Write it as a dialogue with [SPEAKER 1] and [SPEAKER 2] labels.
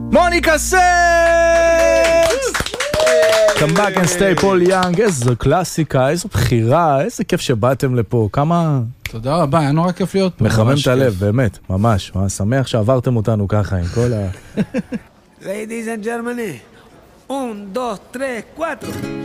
[SPEAKER 1] מוניקה סקס! Come back and stay Paul Young, איזו קלאסיקה, איזו בחירה, איזה כיף שבאתם לפה, כמה...
[SPEAKER 2] תודה רבה, היה נורא כיף להיות פה.
[SPEAKER 1] מחמם את הלב, באמת, ממש, שמח שעברתם אותנו ככה עם כל ה...
[SPEAKER 3] Ladies and gentlemen, 1, 2, 3, 4